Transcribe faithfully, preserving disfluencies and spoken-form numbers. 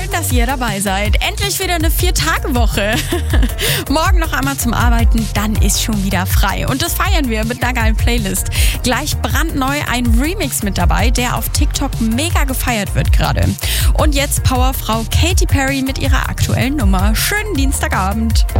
Schön, dass ihr dabei seid. Endlich wieder eine Vier-Tage-Woche. Morgen noch einmal zum Arbeiten, dann ist schon wieder frei. Und das feiern wir mit einer geilen Playlist. Gleich brandneu ein Remix mit dabei, der auf TikTok mega gefeiert wird gerade. Und jetzt Powerfrau Katy Perry mit ihrer aktuellen Nummer. Schönen Dienstagabend.